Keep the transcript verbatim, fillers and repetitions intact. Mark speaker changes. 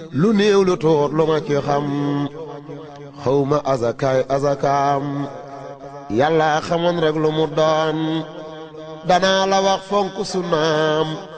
Speaker 1: lu néew lu tuut lu ma ci xam xawma azakaay azakaam yàlla xamoon rek lu mu doon danaa la wax fonk sunnaam